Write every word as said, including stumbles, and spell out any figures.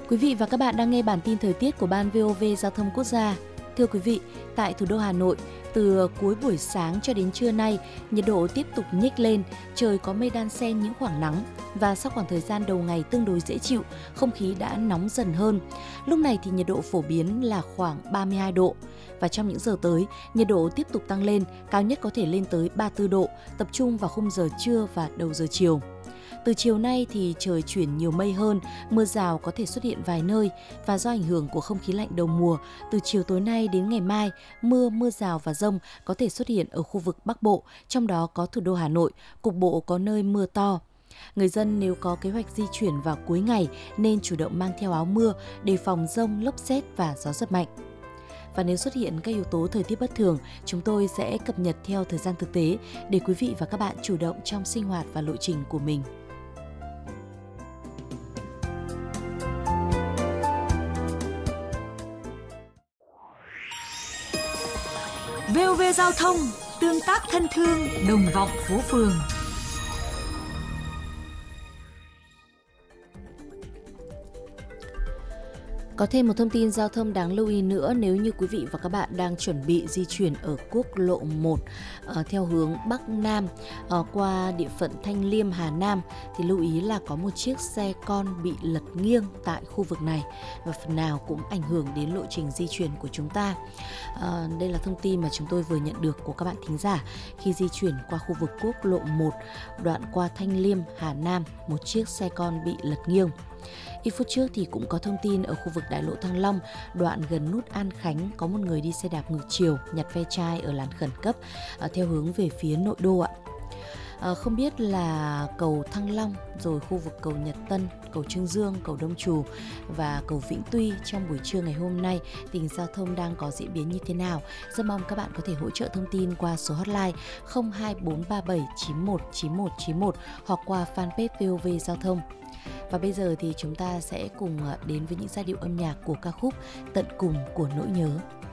Quý vị và các bạn đang nghe bản tin thời tiết của Ban vê o vê Giao thông Quốc gia. Thưa quý vị, tại thủ đô Hà Nội, từ cuối buổi sáng cho đến trưa nay, nhiệt độ tiếp tục nhích lên, trời có mây đan xen những khoảng nắng và sau khoảng thời gian đầu ngày tương đối dễ chịu, không khí đã nóng dần hơn. Lúc này thì nhiệt độ phổ biến là khoảng ba mươi hai độ. Và trong những giờ tới, nhiệt độ tiếp tục tăng lên, cao nhất có thể lên tới ba mươi tư độ, tập trung vào khung giờ trưa và đầu giờ chiều. Từ chiều nay thì trời chuyển nhiều mây hơn, mưa rào có thể xuất hiện vài nơi và do ảnh hưởng của không khí lạnh đầu mùa, từ chiều tối nay đến ngày mai, mưa, mưa rào và dông có thể xuất hiện ở khu vực Bắc Bộ, trong đó có thủ đô Hà Nội, cục bộ có nơi mưa to. Người dân nếu có kế hoạch di chuyển vào cuối ngày nên chủ động mang theo áo mưa, đề phòng dông, lốc sét và gió giật mạnh. Và nếu xuất hiện các yếu tố thời tiết bất thường, chúng tôi sẽ cập nhật theo thời gian thực tế để quý vị và các bạn chủ động trong sinh hoạt và lộ trình của mình. vê o vê Giao thông, tương tác thân thương, đồng vọng phố phường. Có thêm một thông tin giao thông đáng lưu ý nữa nếu như quý vị và các bạn đang chuẩn bị di chuyển ở quốc lộ một uh, theo hướng Bắc Nam uh, qua địa phận Thanh Liêm, Hà Nam thì lưu ý là có một chiếc xe con bị lật nghiêng tại khu vực này và phần nào cũng ảnh hưởng đến lộ trình di chuyển của chúng ta. Uh, đây là thông tin mà chúng tôi vừa nhận được của các bạn thính giả khi di chuyển qua khu vực quốc lộ một đoạn qua Thanh Liêm, Hà Nam, một chiếc xe con bị lật nghiêng. Ít phút trước thì cũng có thông tin ở khu vực đại lộ Thăng Long, đoạn gần nút An Khánh có một người đi xe đạp ngược chiều nhặt ve chai ở làn khẩn cấp à, theo hướng về phía nội đô ạ. À, không biết là cầu Thăng Long, rồi khu vực cầu Nhật Tân, cầu Trương Dương, cầu Đông Trù và cầu Vĩnh Tuy trong buổi trưa ngày hôm nay tình hình giao thông đang có diễn biến như thế nào. Rất mong các bạn có thể hỗ trợ thông tin qua số hotline không hai bốn ba bảy chín một chín một chín một hoặc qua fanpage vê o vê Giao thông. Và bây giờ thì chúng ta sẽ cùng đến với những giai điệu âm nhạc của ca khúc Tận Cùng của Nỗi Nhớ.